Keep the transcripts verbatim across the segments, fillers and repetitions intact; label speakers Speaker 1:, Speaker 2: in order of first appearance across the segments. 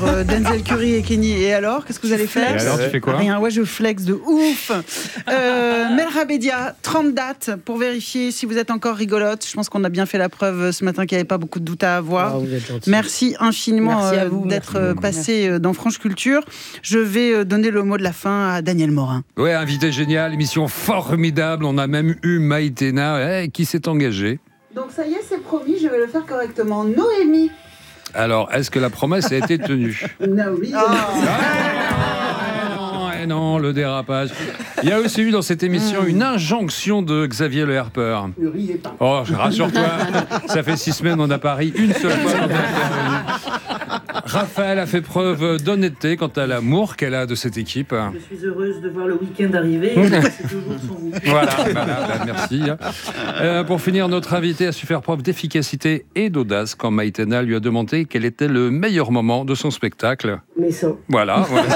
Speaker 1: euh, Denzel Curry et Kenny. Et alors, qu'est-ce que vous allez faire?
Speaker 2: Et alors, tu fais quoi?
Speaker 1: Rien, ouais, je flex de ouf. Euh, Melra Bédia, trente dates pour vérifier si vous êtes encore rigolote. Je pense qu'on a bien fait la preuve ce matin qu'il n'y avait pas beaucoup de doutes à avoir.
Speaker 3: Ah, vous êtes gentil.
Speaker 1: Merci infiniment
Speaker 3: Merci à
Speaker 1: euh,
Speaker 3: vous,
Speaker 1: d'être
Speaker 3: merci
Speaker 1: euh,
Speaker 3: beaucoup.
Speaker 1: passé euh, dans France Culture. Je vais euh, donner le mot de la fin à Daniel Morin.
Speaker 2: Ouais, invité génial, émission formidable. On a même eu Maïtena eh, qui s'est engagée.
Speaker 1: Donc ça y est, c'est promis, je vais le faire correctement. Noémie.
Speaker 2: Alors, est-ce que la promesse a été tenue?
Speaker 1: Noémie.
Speaker 2: Eh non, le dérapage. Il y a aussi eu dans cette émission une injonction de Xavier Le Herper.
Speaker 1: Ne riez pas.
Speaker 2: Oh, rassure-toi, ça fait six semaines, on a Paris une seule fois. dans notre Raphaël a fait preuve d'honnêteté quant à l'amour qu'elle a de cette équipe.
Speaker 4: Je suis heureuse de voir le week-end arriver. C'est toujours sans vous.
Speaker 2: Voilà, voilà, bah, merci. Euh, pour finir, notre invité a su faire preuve d'efficacité et d'audace quand Maïtena lui a demandé quel était le meilleur moment de son spectacle.
Speaker 4: Mais ça.
Speaker 2: Voilà. voilà.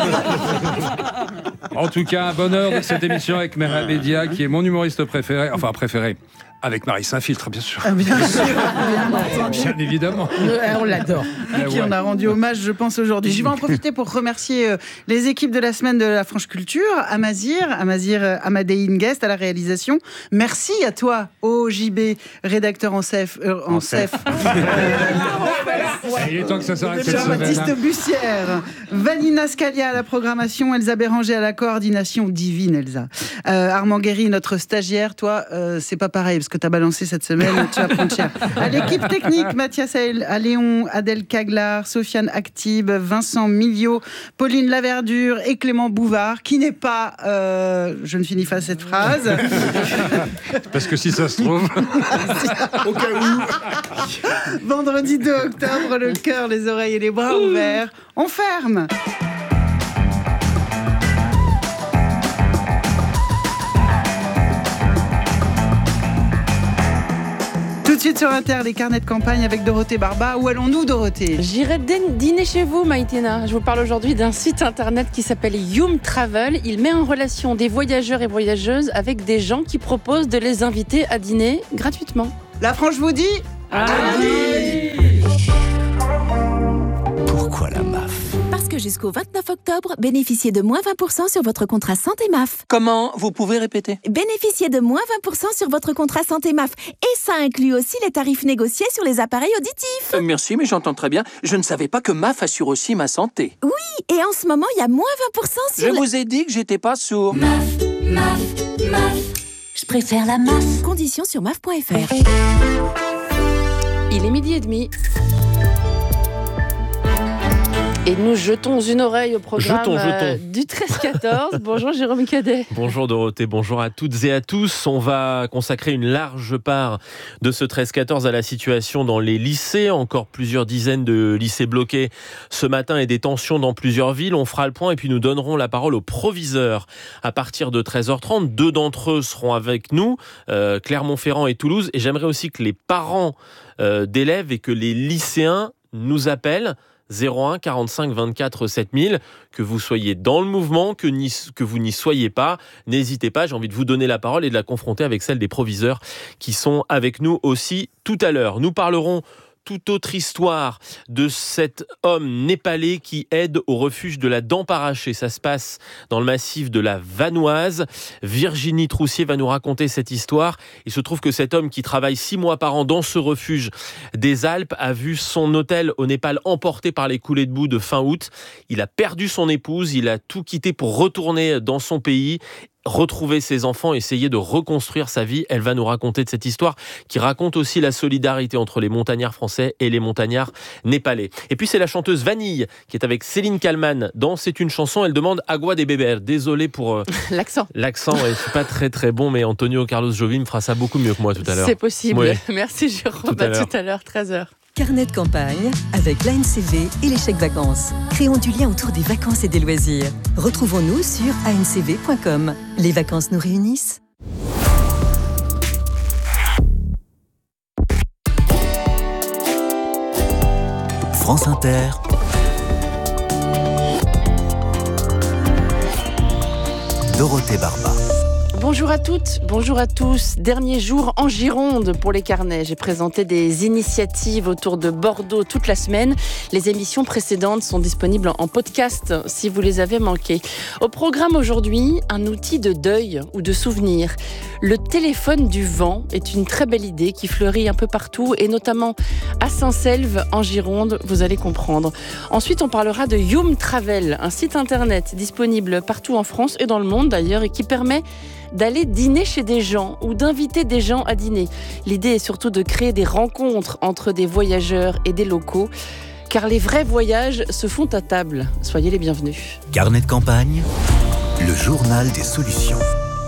Speaker 2: En tout cas, un bonheur de cette émission avec Melra Bédia, qui est mon humoriste préféré, enfin préféré, avec Marie Saint-Filtre, bien sûr.
Speaker 1: Ah, bien sûr, bien entendu.
Speaker 2: Bien évidemment.
Speaker 3: Ouais, on l'adore.
Speaker 1: À qui on a rendu hommage, je pense, aujourd'hui. Je vais en profiter pour remercier euh, les équipes de la semaine de la Franche Culture, Amazir, Amazir euh, Amadéine Guest à la réalisation. Merci à toi, O J B, rédacteur en chef. Euh, en chef.
Speaker 2: Il est temps que ça s'arrête cette semaine.
Speaker 1: Jean-Baptiste Bussière, Vanina Scalia à la programmation, Elsa Béranger à la coordination, divine Elsa. Euh, Armand Guéry, notre stagiaire, toi, euh, c'est pas pareil, parce que t'as balancé cette semaine, tu vas prendre cher. À l'équipe technique, Mathias à Léon, Adèle Caglar, Sofiane Actib, Vincent Miliot, Pauline Laverdure et Clément Bouvard, qui n'est pas... Euh, je ne finis pas cette phrase.
Speaker 2: Parce que si ça se trouve...
Speaker 1: Au cas où. Vendredi deux octobre, le cœur, les oreilles et les bras ouverts. On ferme. Tout de suite sur Inter, les carnets de campagne avec Dorothée Barba. Où allons-nous, Dorothée?
Speaker 5: J'irai dîner chez vous, Maïtena. Je vous parle aujourd'hui d'un site internet qui s'appelle Youm Travel. Il met en relation des voyageurs et voyageuses avec des gens qui proposent de les inviter à dîner gratuitement.
Speaker 1: La Franche vous dit...
Speaker 5: Allez.
Speaker 6: Pourquoi la M A F?
Speaker 7: Parce que jusqu'au vingt-neuf octobre, bénéficiez de moins vingt pour cent sur votre contrat santé M A F.
Speaker 6: Comment? Vous pouvez répéter?
Speaker 7: Bénéficiez de moins vingt pour cent sur votre contrat santé M A F. Et ça inclut aussi les tarifs négociés sur les appareils auditifs.
Speaker 6: Euh, merci, mais j'entends très bien. Je ne savais pas que M A F assure aussi ma santé.
Speaker 7: Oui, et en ce moment, il y a moins vingt pour cent sur...
Speaker 6: Je
Speaker 7: le...
Speaker 6: vous ai dit que j'étais pas sourd.
Speaker 7: M A F, M A F, M A F. Je préfère la M A F. Conditions sur M A F point F R.
Speaker 5: Il est midi et demi. Et nous jetons une oreille au programme
Speaker 8: Jetons, jetons.
Speaker 5: euh, du treize quatorze. Bonjour Jérôme Cadet.
Speaker 8: Bonjour Dorothée, bonjour à toutes et à tous. On va consacrer une large part de ce treize quatorze à la situation dans les lycées. Encore plusieurs dizaines de lycées bloqués ce matin et des tensions dans plusieurs villes. On fera le point et puis nous donnerons la parole aux proviseurs à partir de treize heures trente. Deux d'entre eux seront avec nous, euh, Clermont-Ferrand et Toulouse. Et j'aimerais aussi que les parents euh, d'élèves et que les lycéens nous appellent zéro un quarante-cinq vingt-quatre sept mille, que vous soyez dans le mouvement, que, n'y, que vous n'y soyez pas, n'hésitez pas, j'ai envie de vous donner la parole et de la confronter avec celle des proviseurs qui sont avec nous aussi tout à l'heure. Nous parlerons toute autre histoire de cet homme népalais qui aide au refuge de la dent arrachée. Ça se passe dans le massif de la Vanoise. Virginie Troussier va nous raconter cette histoire. Il se trouve que cet homme qui travaille six mois par an dans ce refuge des Alpes a vu son hôtel au Népal emporté par les coulées de boue de fin août. Il a perdu son épouse, il a tout quitté pour retourner dans son pays, retrouver ses enfants, essayer de reconstruire sa vie. Elle va nous raconter de cette histoire qui raconte aussi la solidarité entre les montagnards français et les montagnards népalais. Et puis c'est la chanteuse Vanille qui est avec Céline Kallmann dans C'est une chanson. Elle demande Agua de beber. Désolé pour euh,
Speaker 5: l'accent.
Speaker 8: L'accent, ouais, c'est pas très très bon, mais Antonio Carlos Jobim fera ça beaucoup mieux que moi tout à l'heure.
Speaker 5: C'est possible.
Speaker 8: Ouais.
Speaker 5: Merci Jérôme.
Speaker 8: Tout à
Speaker 5: à
Speaker 8: l'heure.
Speaker 5: tout à l'heure, treize heures.
Speaker 9: Carnet de campagne avec l'A N C V et les chèques vacances. Créons du lien autour des vacances et des loisirs. Retrouvons-nous sur a n c v point com. Les vacances nous réunissent.
Speaker 10: France Inter. Dorothée Barba.
Speaker 5: Bonjour à toutes, bonjour à tous. Dernier jour en Gironde pour les carnets. J'ai présenté des initiatives autour de Bordeaux toute la semaine. Les émissions précédentes sont disponibles en podcast si vous les avez manquées. Au programme aujourd'hui, un outil de deuil ou de souvenir. Le téléphone du vent est une très belle idée qui fleurit un peu partout et notamment à Saint-Selve en Gironde, vous allez comprendre. Ensuite, on parlera de Youm Travel, un site internet disponible partout en France et dans le monde d'ailleurs et qui permet d'aller dîner chez des gens ou d'inviter des gens à dîner. L'idée est surtout de créer des rencontres entre des voyageurs et des locaux, car les vrais voyages se font à table. Soyez les bienvenus.
Speaker 10: Carnet de campagne, le journal des solutions.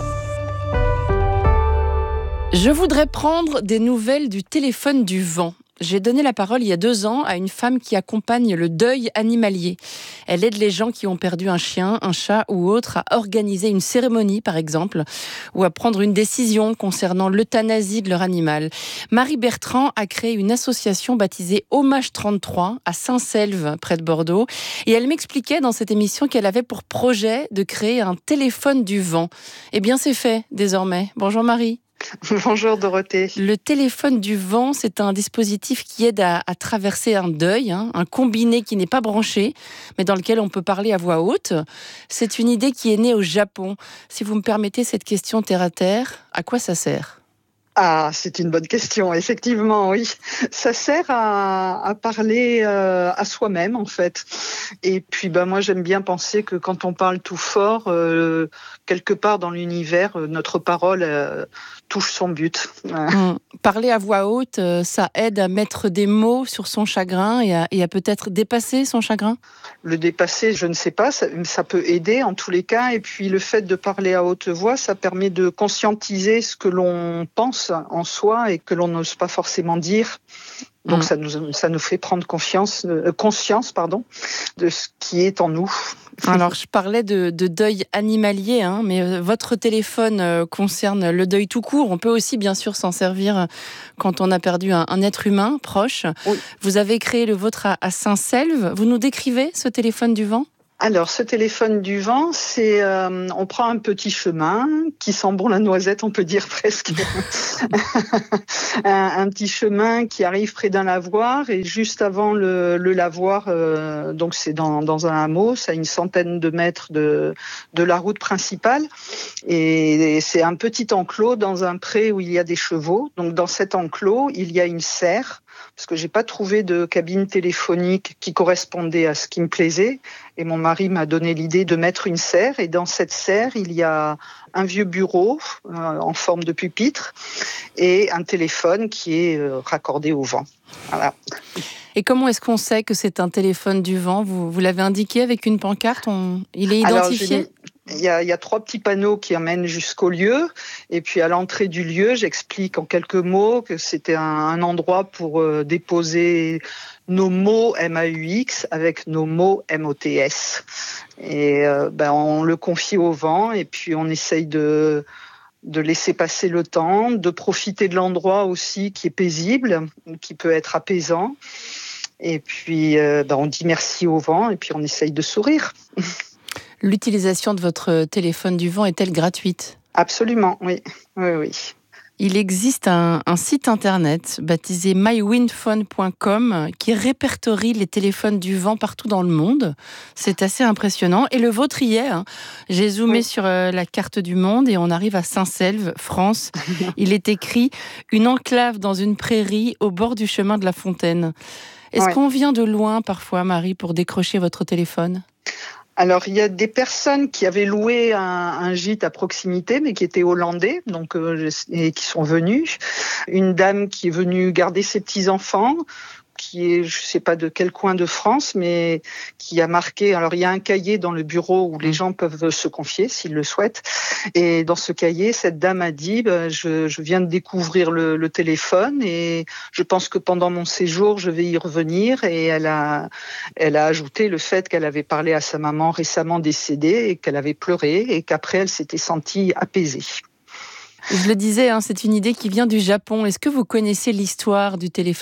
Speaker 5: Je voudrais prendre des nouvelles du téléphone du vent. J'ai donné la parole il y a deux ans à une femme qui accompagne le deuil animalier. Elle aide les gens qui ont perdu un chien, un chat ou autre à organiser une cérémonie, par exemple, ou à prendre une décision concernant l'euthanasie de leur animal. Marie Bertrand a créé une association baptisée Hommage trente-trois à Saint-Selve, près de Bordeaux. Et elle m'expliquait dans cette émission qu'elle avait pour projet de créer un téléphone du vent. Eh bien, c'est fait désormais. Bonjour Marie.
Speaker 3: Bonjour Dorothée.
Speaker 5: Le téléphone du vent, c'est un dispositif qui aide à, à traverser un deuil, hein, un combiné qui n'est pas branché, mais dans lequel on peut parler à voix haute. C'est une idée qui est née au Japon. Si vous me permettez cette question terre à terre, à quoi ça sert ?
Speaker 3: Ah, c'est une bonne question, effectivement, oui. Ça sert à, à parler euh, à soi-même, en fait. Et puis, ben, moi, j'aime bien penser que quand on parle tout fort, euh, quelque part dans l'univers, notre parole euh, touche son but.
Speaker 5: Mmh. Parler à voix haute, euh, ça aide à mettre des mots sur son chagrin et à, et à peut-être dépasser son chagrin ?
Speaker 3: Le dépasser, je ne sais pas, ça, ça peut aider en tous les cas. Et puis, le fait de parler à haute voix, ça permet de conscientiser ce que l'on pense en soi et que l'on n'ose pas forcément dire. Donc mmh. ça nous ça nous fait prendre confiance, euh, conscience pardon, de ce qui est en nous.
Speaker 5: Alors je parlais de, de deuil animalier, hein, mais euh, votre téléphone euh, concerne le deuil tout court. On peut aussi bien sûr s'en servir quand on a perdu un, un être humain proche. Oui. Vous avez créé le vôtre à, à Saint-Selve. Vous nous décrivez ce téléphone du vent ?
Speaker 3: Alors, ce téléphone du vent, c'est euh, on prend un petit chemin qui sent bon la noisette, on peut dire presque. un, un petit chemin qui arrive près d'un lavoir et juste avant le, le lavoir, euh, donc c'est dans, dans un hameau, c'est à une centaine de mètres de, de la route principale et, et c'est un petit enclos dans un pré où il y a des chevaux. Donc, dans cet enclos, il y a une serre. Parce que j'ai pas trouvé de cabine téléphonique qui correspondait à ce qui me plaisait. Et mon mari m'a donné l'idée de mettre une serre. Et dans cette serre, il y a un vieux bureau euh, en forme de pupitre et un téléphone qui est euh, raccordé au vent. Voilà.
Speaker 5: Et comment est-ce qu'on sait que c'est un téléphone du vent ? Vous, vous l'avez indiqué avec une pancarte ? on... Il est identifié ?
Speaker 3: Alors, Il y, a, il y a trois petits panneaux qui emmènent jusqu'au lieu. Et puis à l'entrée du lieu, j'explique en quelques mots que c'était un, un endroit pour euh, déposer nos mots M A U X avec nos mots M O T S. Et euh, ben, on le confie au vent et puis on essaye de, de laisser passer le temps, de profiter de l'endroit aussi qui est paisible, qui peut être apaisant. Et puis euh, ben, on dit merci au vent et puis on essaye de sourire.
Speaker 5: L'utilisation de votre téléphone du vent est-elle gratuite ?
Speaker 3: Absolument, oui. oui, oui.
Speaker 5: Il existe un, un site internet baptisé my wind phone point com qui répertorie les téléphones du vent partout dans le monde. C'est assez impressionnant. Et le vôtre y est. Hein. J'ai zoomé oui. sur euh, la carte du monde et on arrive à Saint-Selve, France. Il est écrit « Une enclave dans une prairie au bord du chemin de la Fontaine ». Est-ce ouais. qu'on vient de loin parfois, Marie, pour décrocher votre téléphone ?
Speaker 3: Alors, il y a des personnes qui avaient loué un, un gîte à proximité, mais qui étaient hollandais, donc euh, et qui sont venus. Une dame qui est venue garder ses petits-enfants, qui est, je ne sais pas de quel coin de France, mais qui a marqué... Alors, il y a un cahier dans le bureau où les gens peuvent se confier, s'ils le souhaitent. Et dans ce cahier, cette dame a dit, bah, je, je viens de découvrir le, le téléphone et je pense que pendant mon séjour, je vais y revenir. Et elle a, elle a ajouté le fait qu'elle avait parlé à sa maman récemment décédée et qu'elle avait pleuré et qu'après, elle s'était sentie apaisée.
Speaker 5: Je le disais, hein, c'est une idée qui vient du Japon. Est-ce que vous connaissez l'histoire du téléphone du vent ?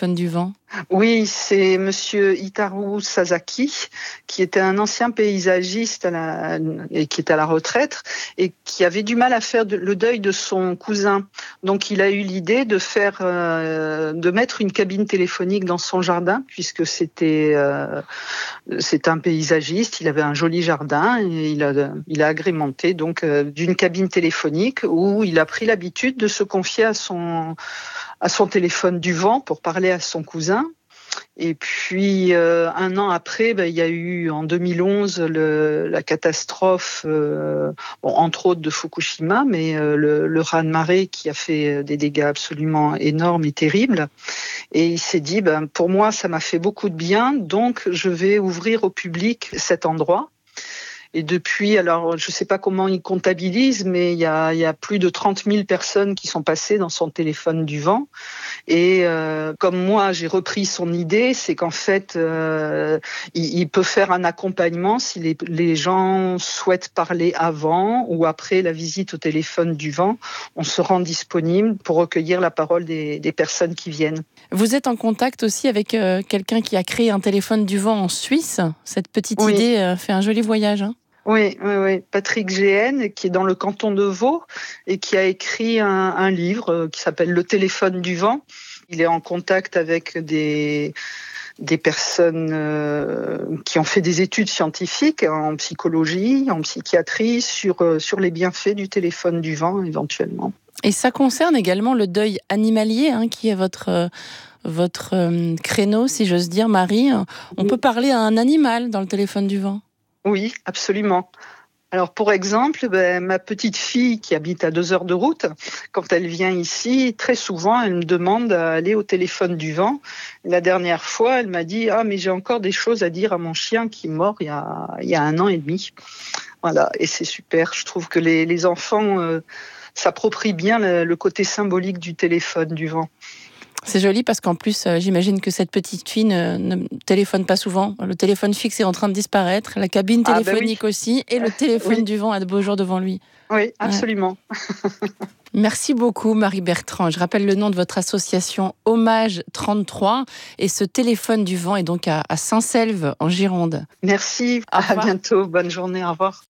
Speaker 3: Oui, c'est Monsieur Hikaru Sasaki, qui était un ancien paysagiste à la, et qui était à la retraite et qui avait du mal à faire de, le deuil de son cousin. Donc, il a eu l'idée de faire, euh, de mettre une cabine téléphonique dans son jardin, puisque c'était, euh, c'est un paysagiste. Il avait un joli jardin et il a, il a agrémenté donc euh, d'une cabine téléphonique où il a pris l'habitude de se confier à son à son téléphone du vent pour parler à son cousin. Et puis, euh, un an après, ben, il y a eu en deux mille onze le, la catastrophe, euh, bon, entre autres de Fukushima, mais euh, le, le raz-de-marée qui a fait des dégâts absolument énormes et terribles. Et il s'est dit, ben, pour moi, ça m'a fait beaucoup de bien, donc je vais ouvrir au public cet endroit. Et depuis, alors je ne sais pas comment il comptabilise, mais il y a, il y a plus de trente mille personnes qui sont passées dans son téléphone du vent. Et euh, comme moi, j'ai repris son idée, c'est qu'en fait, euh, il, il peut faire un accompagnement si les, les gens souhaitent parler avant ou après la visite au téléphone du vent. On se rend disponible pour recueillir la parole des, des personnes qui viennent.
Speaker 5: Vous êtes en contact aussi avec euh, quelqu'un qui a créé un téléphone du vent en Suisse. Cette petite oui. idée euh, fait un joli voyage, hein.
Speaker 3: Oui, oui, oui, Patrick G N, qui est dans le canton de Vaud et qui a écrit un, un livre qui s'appelle Le téléphone du vent. Il est en contact avec des, des personnes euh, qui ont fait des études scientifiques en psychologie, en psychiatrie, sur, euh, sur les bienfaits du téléphone du vent éventuellement.
Speaker 5: Et ça concerne également le deuil animalier, hein, qui est votre... Euh... votre euh, créneau, si j'ose dire, Marie. On oui. peut parler à un animal dans le téléphone du vent.
Speaker 3: Oui, absolument. Alors, pour exemple, ben, ma petite fille qui habite à deux heures de route, quand elle vient ici, très souvent, elle me demande d'aller au téléphone du vent. La dernière fois, elle m'a dit « Ah, mais j'ai encore des choses à dire à mon chien qui est mort il y a, il y a un an et demi. » Voilà, et c'est super. Je trouve que les, les enfants euh, s'approprient bien le, le côté symbolique du téléphone du vent.
Speaker 5: C'est joli parce qu'en plus, euh, j'imagine que cette petite fille ne, ne téléphone pas souvent. Le téléphone fixe est en train de disparaître, la cabine téléphonique ah bah oui. aussi, et le téléphone oui. du vent a de beaux jours devant lui.
Speaker 3: Oui, absolument.
Speaker 5: Ouais. Merci beaucoup, Marie Bertrand. Je rappelle le nom de votre association Hommage trente-trois. Et ce téléphone du vent est donc à, à Saint-Selve, en Gironde.
Speaker 3: Merci, à bientôt. Bonne journée, au revoir.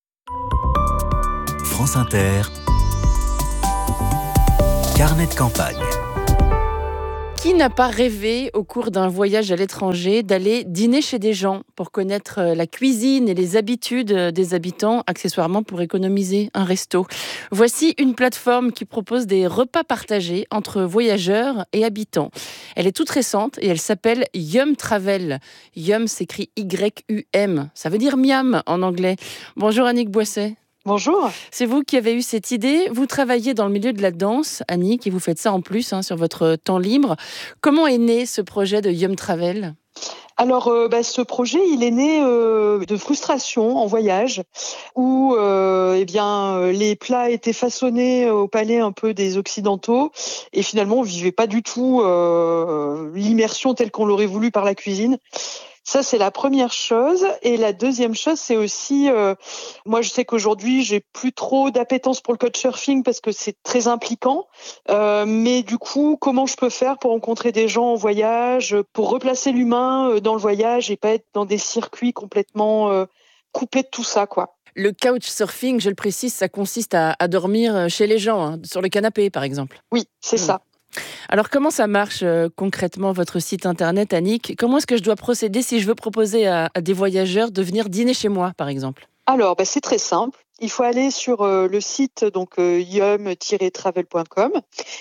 Speaker 10: France Inter, carnet de campagne.
Speaker 5: Qui n'a pas rêvé, au cours d'un voyage à l'étranger, d'aller dîner chez des gens pour connaître la cuisine et les habitudes des habitants, accessoirement pour économiser un resto? Voici une plateforme qui propose des repas partagés entre voyageurs et habitants. Elle est toute récente et elle s'appelle Yum Travel. Yum s'écrit Y U M. Ça veut dire miam en anglais. Bonjour Annick Boisset.
Speaker 11: Bonjour.
Speaker 5: C'est vous qui avez eu cette idée. Vous travaillez dans le milieu de la danse, Annick, et vous faites ça en plus hein, sur votre temps libre. Comment est né ce projet de Yum Travel ?
Speaker 11: Alors, euh, bah, ce projet, il est né euh, de frustration en voyage, où euh, eh bien, les plats étaient façonnés au palais un peu des Occidentaux, et finalement, on vivait pas du tout euh, l'immersion telle qu'on l'aurait voulu par la cuisine. Ça, c'est la première chose. Et la deuxième chose, c'est aussi, euh, moi, je sais qu'aujourd'hui, j'ai plus trop d'appétence pour le couchsurfing parce que c'est très impliquant. Euh, mais du coup, comment je peux faire pour rencontrer des gens en voyage, pour replacer l'humain dans le voyage et pas être dans des circuits complètement euh, coupés de tout ça, quoi.
Speaker 5: Le couchsurfing, je le précise, ça consiste à, à dormir chez les gens, hein, sur le canapé, par exemple.
Speaker 11: Oui, c'est mmh. ça.
Speaker 5: Alors, comment ça marche euh, concrètement, votre site internet, Annick ? Comment est-ce que je dois procéder si je veux proposer à, à des voyageurs de venir dîner chez moi, par exemple ?
Speaker 11: Alors, bah, c'est très simple. Il faut aller sur euh, le site donc euh, yum tiret travel point com.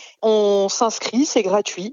Speaker 11: On s'inscrit, c'est gratuit.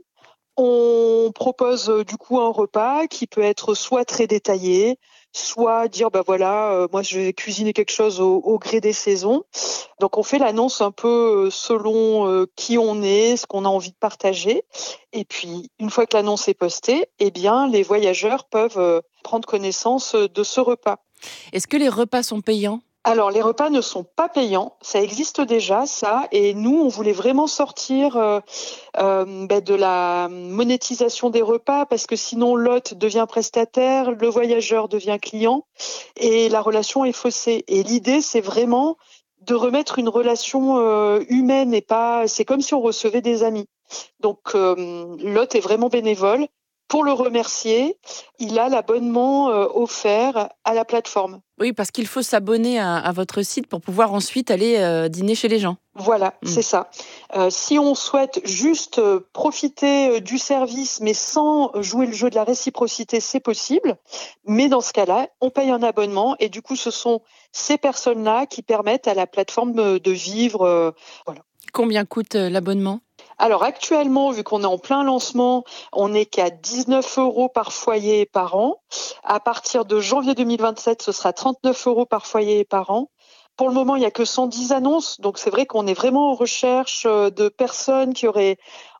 Speaker 11: On propose euh, du coup un repas qui peut être soit très détaillé, soit dire bah voilà, euh, moi je vais cuisiner quelque chose au, au gré des saisons. Donc on fait l'annonce un peu selon euh, qui on est, ce qu'on a envie de partager. Et puis une fois que l'annonce est postée, eh bien les voyageurs peuvent euh, prendre connaissance de ce repas.
Speaker 5: Est-ce que les repas sont payants ?
Speaker 11: Alors, les repas ne sont pas payants, ça existe déjà, ça, et nous, on voulait vraiment sortir euh, euh, bah, de la monétisation des repas, parce que sinon, l'hôte devient prestataire, le voyageur devient client, et la relation est faussée. Et l'idée, c'est vraiment de remettre une relation euh, humaine, et pas, c'est comme si on recevait des amis. Donc, euh, l'hôte est vraiment bénévole, pour le remercier, il a l'abonnement euh, offert à la plateforme.
Speaker 5: Oui, parce qu'il faut s'abonner à, à votre site pour pouvoir ensuite aller euh, dîner chez les gens.
Speaker 11: Voilà, mmh. c'est ça. Euh, si on souhaite juste euh, profiter euh, du service, mais sans jouer le jeu de la réciprocité, c'est possible. Mais dans ce cas-là, on paye un abonnement et du coup, ce sont ces personnes-là qui permettent à la plateforme de vivre. Euh, voilà.
Speaker 5: Combien coûte euh, l'abonnement ?
Speaker 11: Alors actuellement, vu qu'on est en plein lancement, on n'est qu'à dix-neuf euros par foyer et par an. À partir de janvier deux mille vingt-sept, ce sera trente-neuf euros par foyer et par an. Pour le moment, il n'y a que cent dix annonces, donc c'est vrai qu'on est vraiment en recherche de personnes qui auraient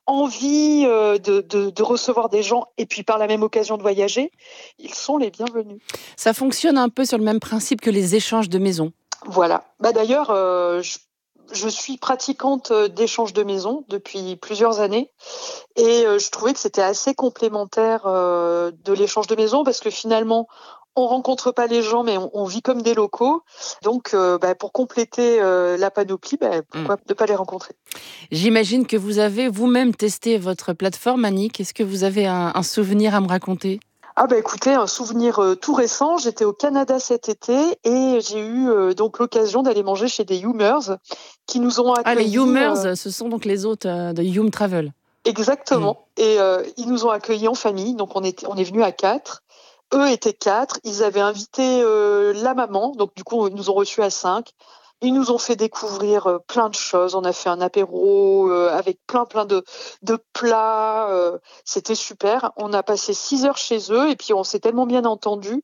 Speaker 11: envie de, de, de recevoir des gens et puis par la même occasion de voyager. Ils sont les bienvenus.
Speaker 5: Ça fonctionne un peu sur le même principe que les échanges de maisons.
Speaker 11: Voilà. Bah d'ailleurs, euh, je Je suis pratiquante d'échanges de maisons depuis plusieurs années et je trouvais que c'était assez complémentaire de l'échange de maisons parce que finalement, on rencontre pas les gens mais on, on vit comme des locaux. Donc, bah, pour compléter la panoplie, bah, pourquoi mmh. ne pas les rencontrer ?
Speaker 5: J'imagine que vous avez vous-même testé votre plateforme, Annick. Est-ce que vous avez un, un souvenir à me raconter ?
Speaker 11: Ah bah écoutez, un souvenir euh, tout récent, j'étais au Canada cet été et j'ai eu euh, donc l'occasion d'aller manger chez des Yoomers qui nous ont accueillis.
Speaker 5: Ah, les Yoomers, euh... ce sont donc les hôtes euh, de Yoom Travel.
Speaker 11: Exactement. Mmh. Et euh, ils nous ont accueillis en famille, donc on est, on est venus à quatre. Eux étaient quatre, ils avaient invité euh, la maman, donc du coup ils nous ont reçus à cinq. Ils nous ont fait découvrir euh, plein de choses. On a fait un apéro euh, avec plein plein de, de plats. Euh, c'était super. On a passé six heures chez eux et puis on s'est tellement bien entendus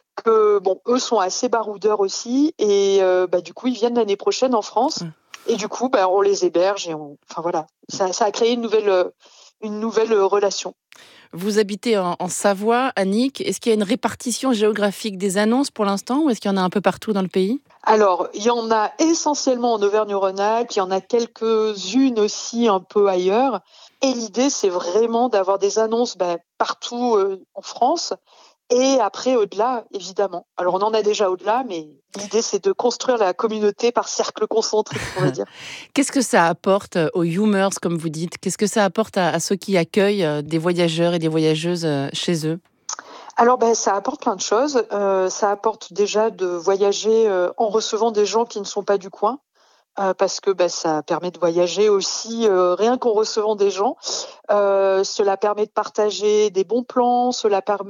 Speaker 11: que bon, eux sont assez baroudeurs aussi et euh, bah du coup ils viennent l'année prochaine en France mmh. et du coup bah on les héberge et on, enfin voilà, ça, ça a créé une nouvelle une nouvelle relation.
Speaker 5: Vous habitez en, en Savoie, Annick. Est-ce qu'il y a une répartition géographique des annonces pour l'instant ou est-ce qu'il y en a un peu partout dans le pays ?
Speaker 11: Alors, il y en a essentiellement en Auvergne-Rhône-Alpes, il y en a quelques-unes aussi un peu ailleurs. Et l'idée, c'est vraiment d'avoir des annonces ben, partout euh, en France et après au-delà, évidemment. Alors, on en a déjà au-delà, mais l'idée, c'est de construire la communauté par cercle concentrique, on va dire.
Speaker 5: Qu'est-ce que ça apporte aux Yoomers, comme vous dites ? Qu'est-ce que ça apporte à, à ceux qui accueillent des voyageurs et des voyageuses chez eux ?
Speaker 11: Alors, ben, ça apporte plein de choses. Euh, ça apporte déjà de voyager euh, en recevant des gens qui ne sont pas du coin. Euh, parce que bah, ça permet de voyager aussi euh, rien qu'en recevant des gens. Euh, cela permet de partager des bons plans, cela permet